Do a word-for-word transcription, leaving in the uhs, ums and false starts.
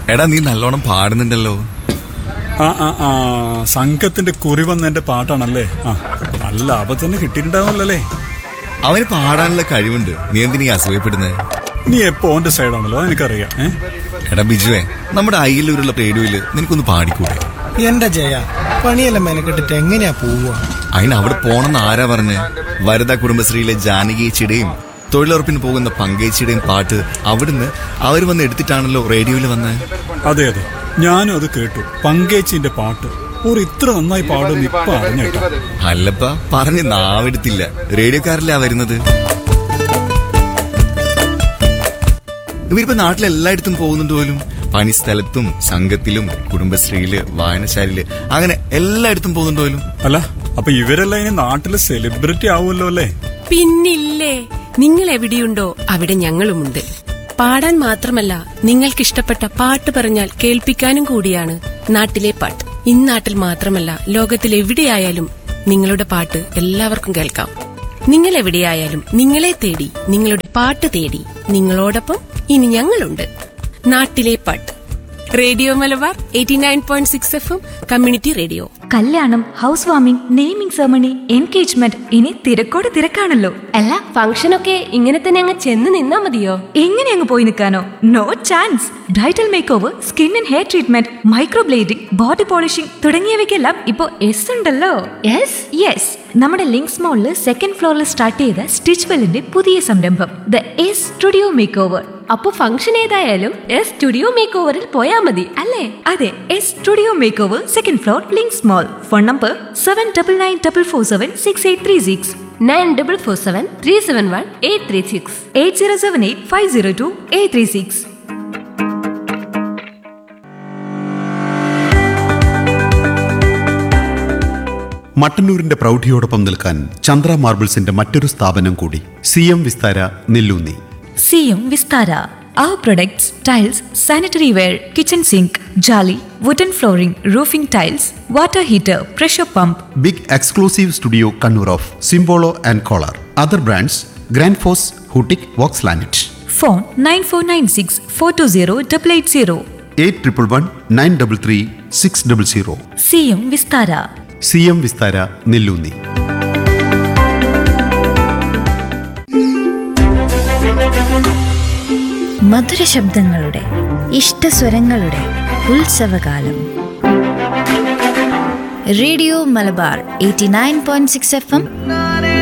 എടാ നീ നല്ലോണം പാടുന്നുണ്ടല്ലോ. ആ ആ ആ സംഘത്തിന്റെ കുറി വന്ന എന്റെ പാട്ടാണല്ലേ? ആ നല്ല ലാഭത്തിന് കിട്ടിയിട്ടുണ്ടാവുമല്ലേ? അവന് പാടാനുള്ള കഴിവുണ്ട്. നീ എന്തിനീ അസൂയപ്പെടുന്നത്? നീ എപ്പോ ഓന്റെ സൈഡാണല്ലോ, എനിക്കറിയാം. ഏ എടാ ബിജുവേ, നമ്മുടെ അയ്യല്ലൂരുള്ള റേഡിയോയില് നിനക്കൊന്ന് പാടിക്കൂടെ? എന്റെ ജയ, പണിയെല്ലാം മെനക്കെട്ടിട്ട് എങ്ങനെയാ പോവുക? അതിന് അവിടെ പോണെന്ന് ആരാ പറഞ്ഞ്? വരദ കുടുംബശ്രീയിലെ ജാനകിയേച്ചിയുടെയും തൊഴിലുറപ്പിന് പോകുന്ന പങ്കേച്ചിയുടെയും പാട്ട് അവിടുന്ന് അവർ വന്ന് എടുത്തിട്ടാണല്ലോ റേഡിയോയിൽ വന്നത്. അതെ അതെ, ഞാനും അത് കേട്ടു. പങ്കേച്ചിന്റെ പാട്ട് ഒരു ഇത്ര നന്നായി പാടുമെന്ന് ഇപ്പൊ അറിഞ്ഞേട്ടാ. അല്ലപ്പ പറഞ്ഞ് നാവെടുത്തില്ല, റേഡിയോക്കാരല്ലാ വരുന്നത്. ഇവരിപ്പോ നാട്ടിലെല്ലായിടത്തും പോകുന്നുണ്ട് പോലും. പണിസ്ഥലത്തും സംഘത്തിലും കുടുംബശ്രീയില് വായനശാലയില് അങ്ങനെ എല്ലായിടത്തും പോകുന്നുണ്ട് പോലും. അല്ല, അപ്പൊ ഇവരെല്ലാം ഇനി നാട്ടിലെ സെലിബ്രിറ്റി ആവുമല്ലോ അല്ലേ? പിന്നില്ലേ, നിങ്ങൾ എവിടെയുണ്ടോ അവിടെ ഞങ്ങളുമുണ്ട്. പാടാൻ മാത്രമല്ല, നിങ്ങൾക്കിഷ്ടപ്പെട്ട പാട്ട് പറഞ്ഞാൽ കേൾപ്പിക്കാനും കൂടിയാണ് നാട്ടിലെ പാട്ട്. ഇന്നാട്ടിൽ മാത്രമല്ല, ലോകത്തിൽ എവിടെയായാലും നിങ്ങളുടെ പാട്ട് എല്ലാവർക്കും കേൾക്കാം. നിങ്ങൾ എവിടെയായാലും നിങ്ങളെ തേടി, നിങ്ങളുടെ പാട്ട് തേടി നിങ്ങളോടൊപ്പം ഇനി ഞങ്ങളുണ്ട്. നാട്ടിലെ പാട്ട്. Radio Malabar eighty nine point six F M community radio. കല്യാണം, house warming, naming ceremony, engagement, ഇനി തിരക്കോട് തിരക്കാണല്ലോ. അല്ല, ഫംഗ്ഷനൊക്കെ ഇങ്ങനെ തന്നെ അങ്ങ് ചെന്ന് നിന്നാ മതിയോ? എങ്ങനെ അങ്ങ് പോയി നിൽക്കാനോ? No chance. Bridal make over, skin and hair treatment, microblading, body polishing തുടങ്ങിയവയ്ക്കെല്ലാം ഇപ്പോ എസ് ഉണ്ടല്ലോ. യെസ് യെസ് നമ്മുടെ ലിങ്ക്സ് മോളില് സെക്കൻഡ് ഫ്ലോറിൽ സ്റ്റാർട്ട് ചെയ്ത സ്റ്റിച്ച് വെല്ലിന്റെ പുതിയ സംരംഭം the S studio make over. അപ്പൊ ഫംഗ്ഷൻ ഏതായാലും എസ് സ്റ്റുഡിയോ മേക്ക് ഓവറിൽ പോയാ മതി അല്ലേ? അതെ, S studio make over, second floor, links mall. Phone number seven double nine double four seven six eight three six nine double four seven three seven one eight three six eight zero seven eight five zero to eight three six. മട്ടന്നൂരിന്റെ പ്രൗഢിയോടൊപ്പം നിൽക്കാൻ ചന്ദ്ര മാർബിൾസിന്റെ മറ്റൊരു സ്ഥാപനം കൂടി, C M Vistara Nelloonni. C M Vistara. Our products, tiles, sanitary ware, kitchen sink, jolly, wooden flooring, roofing tiles, water heater, pressure pump. Big exclusive studio Kannur of സിംബോളോ and collar. Other brands grand FOSS, ഹൂട്ടിക്, Woakes ലാനറ്റ്. Phone nine four nine six four to zero double eight zero eight triple one nine double three six double zero. C M Vistara. C M Vistara Nelloonni. മധുര ശബ്ദങ്ങളുടെ ഇഷ്ടസ്വരങ്ങളുടെ ഉത്സവകാലം. Radio Malabar eighty nine point six F M